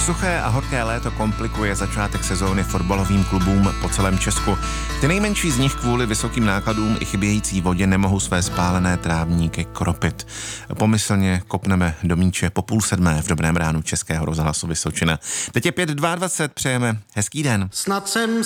Suché a horké léto komplikuje začátek sezóny fotbalovým klubům po celém Česku. Ty nejmenší z nich kvůli vysokým nákladům i chybějící vodě nemohou své spálené trávníky kropit. Pomyslně kopneme do míče po 6:30 v Dobrém ránu Českého rozhlasu Vysočina. Teď je 5:22, přejeme hezký den. Snad jsem